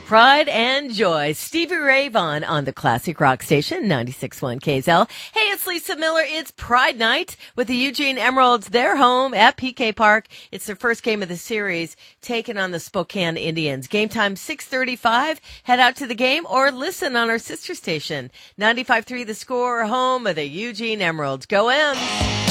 Pride and Joy. Stevie Ray Vaughan on the classic rock station, 96.1 KZL. Hey, it's Lisa Miller. It's Pride Night with the Eugene Emeralds. They're home at PK Park. It's their first game of the series, taking on the Spokane Indians. Game time 6:35. Head out to the game or listen on our sister station, 95.3 The Score, home of the Eugene Emeralds. Go M's!